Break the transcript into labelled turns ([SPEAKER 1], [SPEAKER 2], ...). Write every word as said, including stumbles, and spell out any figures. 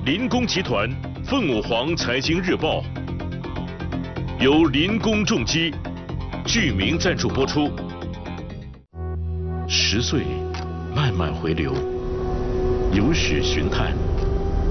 [SPEAKER 1] 林工集团凤舞凰财经日报由林工重机剧名赞助播出。十岁慢慢回流，有史寻探。